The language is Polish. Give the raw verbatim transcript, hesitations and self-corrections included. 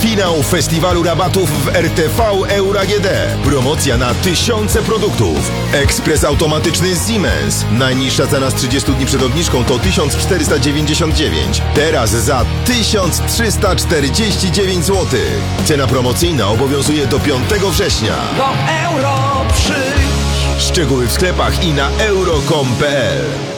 Finał festiwalu rabatów w R T V Euro A G D. Promocja na tysiące produktów. Ekspres automatyczny Siemens. Najniższa cena z trzydziestu dni przed obniżką to tysiąc czterysta dziewięćdziesiąt dziewięć. Teraz za tysiąc trzysta czterdzieści dziewięć złotych. Cena promocyjna obowiązuje do piątego września. Do euro przyjdź. Szczegóły w sklepach i na euro kropka com kropka p l.